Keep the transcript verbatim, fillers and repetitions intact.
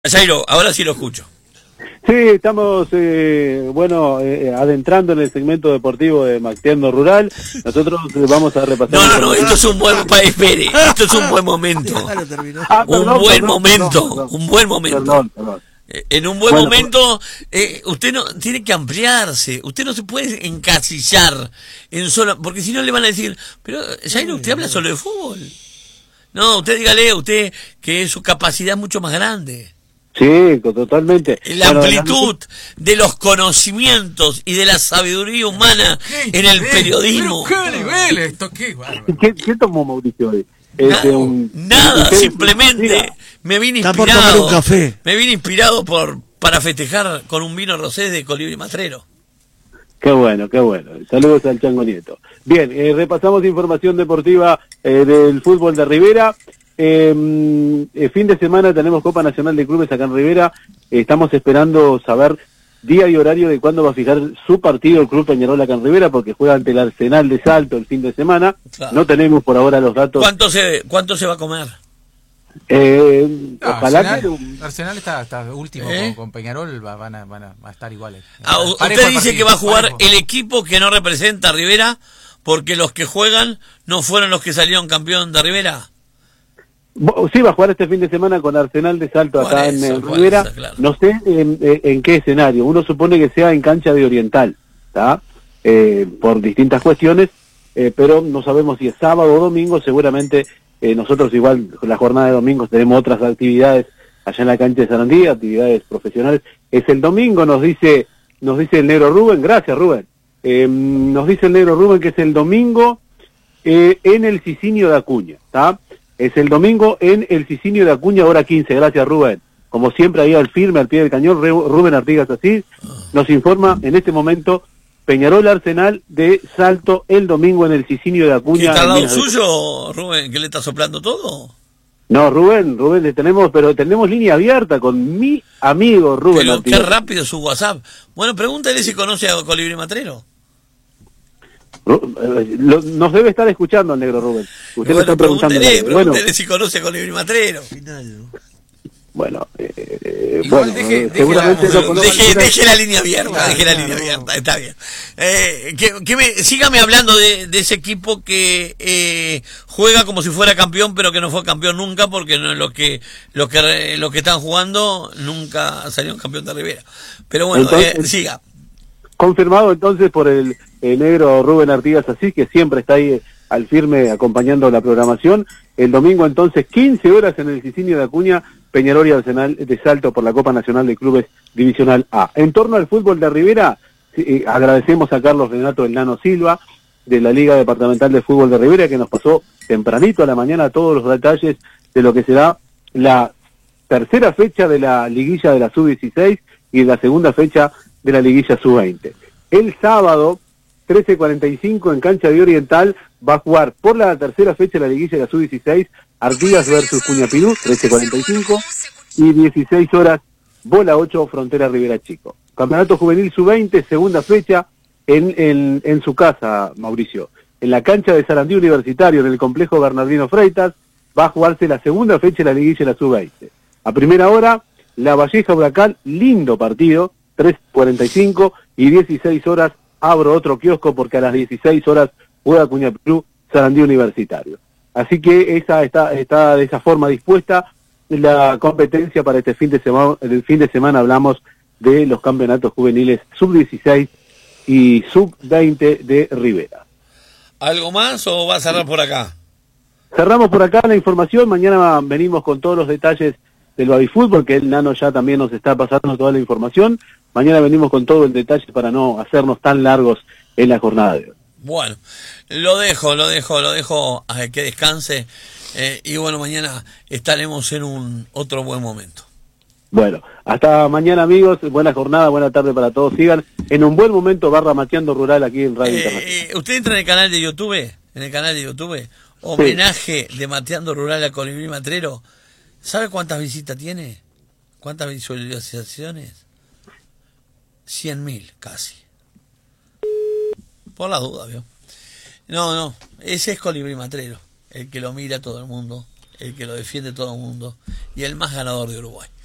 Jairo, ahora sí lo escucho. Sí, estamos, eh, bueno, eh, adentrando en el segmento deportivo de Mateando Rural. Nosotros eh, vamos a repasar... No, no, no, esto es un buen... Espere, esto es un buen momento. Ah, un perdón, buen perdón, momento, perdón, un buen momento. Perdón, perdón. Eh, En un buen Bueno, momento, eh, usted no tiene que ampliarse. Usted no se puede encasillar en solo... Porque si no le van a decir, pero Jairo, usted habla solo de fútbol. No, usted dígale, usted que su capacidad es mucho más grande. Sí, totalmente. La Bueno, amplitud de los conocimientos y de la sabiduría humana en el periodismo. Pero qué nivel esto, qué bárbaro. ¿Qué, qué tomó Mauricio hoy? Nada, Este, un- nada, usted- simplemente diga. me vine Está por tomar inspirado. un café. Me vine inspirado por para festejar con un vino rosé de Colibrí Matrero. Qué bueno, qué bueno. Saludos al Chango Nieto. Bien, eh, repasamos información deportiva eh, del fútbol de Rivera. Eh, eh, fin de semana tenemos Copa Nacional de Clubes acá en Rivera. Eh, estamos esperando saber día y horario de cuándo va a fijar su partido el Club Peñarol acá en Rivera, porque juega ante el Arsenal de Salto el fin de semana. Claro. No tenemos por ahora los datos. ¿Cuánto se cuánto se va a comer? Eh, No, ojalá Arsenal, que... Arsenal está, está último ¿Eh? con, con Peñarol, va- van, a, van, a, va a estar iguales. Ah, Parejo usted el dice partido, que va a jugar parejo. el equipo que no representa a Rivera porque los que juegan no fueron los que salieron campeón de Rivera. Bo- Sí, va a jugar este fin de semana con Arsenal de Salto acá Por en eso, eh, por Rivera. eso, claro. No sé en, en- en qué escenario. Uno supone que sea en cancha de Oriental, ¿está? Eh, por distintas cuestiones, eh, pero no sabemos si es sábado o domingo. Seguramente eh, nosotros igual con la jornada de domingo tenemos otras actividades allá en la cancha de Sarandí, actividades profesionales. Es el domingo, nos dice nos dice el negro Rubén. Gracias, Rubén. Eh, nos dice el negro Rubén que es el domingo eh, en el Cicinio de Acuña, ¿está? Es el domingo en el Cicinio de Acuña, hora quince. Gracias, Rubén. Como siempre, ahí al firme, al pie del cañón, Re- Rubén Artigas así nos informa en este momento Peñarol Arsenal de Salto el domingo en el Cicinio de ¿Qué Acuña. está al en lado Minas del- suyo, Rubén? ¿Que le está soplando todo? No, Rubén, Rubén, le tenemos, pero tenemos línea abierta con mi amigo Rubén Pero qué Artigas. rápido su WhatsApp. Bueno, pregúntale si conoce a Colibrí Matrero. Ru- eh, lo- nos debe estar escuchando el negro Rubén. Usted le Bueno, está preguntando. pregúntele, Bueno, pregúntele si conoce a Colibrí Matrero. bueno, eh, eh, Igual bueno, deje- eh, deje seguramente la- lo conoce. Deje, deje la línea abierta, deje la Claro. línea abierta, está bien. Eh, que, que me, sígame hablando de, de ese equipo que eh, juega como si fuera campeón, pero que no fue campeón nunca, porque no, los que los que los que están jugando nunca salieron campeón de Rivera. Pero bueno, Entonces- eh, siga. Confirmado entonces por el, el negro Rubén Artigas así, que siempre está ahí eh, al firme acompañando la programación. El domingo entonces, quince horas en el Cicinio de Acuña, Peñarol y Arsenal de Salto por la Copa Nacional de Clubes Divisional A. En torno al fútbol de Rivera, sí, eh, agradecemos a Carlos Renato El Nano Silva, de la Liga Departamental de Fútbol de Rivera, que nos pasó tempranito a la mañana todos los detalles de lo que será la tercera fecha de la liguilla de la sub dieciséis y la segunda fecha de la liguilla sub veinte. El sábado, trece cuarenta y cinco, en cancha de Oriental, va a jugar por la tercera fecha de la liguilla de la sub dieciséis, Artigas versus Cuñapirú, trece cuarenta y cinco, y dieciséis horas, bola ocho, Frontera Rivera Chico. Campeonato Juvenil sub veinte, segunda fecha, en, en, en su casa, Mauricio. En la cancha de Sarandí Universitario, en el complejo Bernardino Freitas, va a jugarse la segunda fecha de la liguilla de la sub veinte. A primera hora, La Valleja Huracán, lindo partido, tres cuarenta y cinco, y dieciséis horas abro otro kiosco porque a las dieciséis horas juega Cuñapirú Sarandí Universitario. Así que esa está, está de esa forma dispuesta la competencia para este fin de semana. El fin de semana hablamos de los campeonatos juveniles sub dieciséis y sub veinte de Rivera. ¿Algo más o va a cerrar por acá? Cerramos por acá la información. Mañana venimos con todos los detalles del babifútbol, que el Nano ya también nos está pasando toda la información. Mañana venimos con todo el detalle para no hacernos tan largos en la jornada de hoy. Bueno, lo dejo, lo dejo, lo dejo a que descanse. Eh, y bueno, mañana estaremos en un otro buen momento. Bueno, hasta mañana, amigos. Buena jornada, buena tarde para todos. Sigan en un buen momento barra Mateando Rural aquí en Radio Eh, Internacional. eh, ¿Usted entra en el canal de YouTube? En el canal de YouTube, homenaje de Mateando Rural a Colibrí Matrero. ¿Sabe cuántas visitas tiene? ¿Cuántas visualizaciones? Cien mil, casi. Por la duda, ¿vio? No, no, ese es Colibrí Matrero, el que lo mira todo el mundo, el que lo defiende todo el mundo y el más ganador de Uruguay.